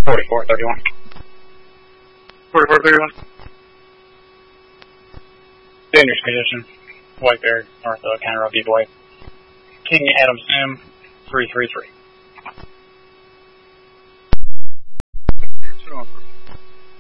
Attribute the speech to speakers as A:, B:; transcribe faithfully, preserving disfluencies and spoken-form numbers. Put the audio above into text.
A: forty-four thirty-one.
B: forty-four thirty-one.
A: Dangerous condition. White Bear, north of Counter Road, B Boy. King Adams M, three three three.